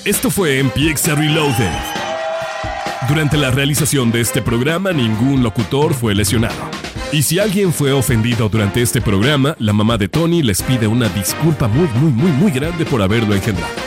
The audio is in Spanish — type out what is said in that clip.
Esto fue MPX Reloaded. Durante la realización de este programa, ningún locutor fue lesionado. Y si alguien fue ofendido durante este programa, la mamá de Tony les pide una disculpa muy grande por haberlo engendrado.